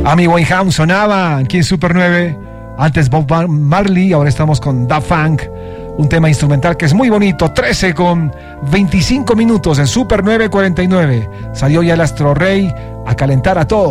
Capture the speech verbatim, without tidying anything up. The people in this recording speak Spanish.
Amy Winehouse sonaba aquí en Super nueve. Antes Bob Marley, ahora estamos con Da Funk. Un tema instrumental que es muy bonito. trece con veinticinco minutos en Super nueve cuarenta y nueve. Salió ya el Astro Rey a calentar a todos.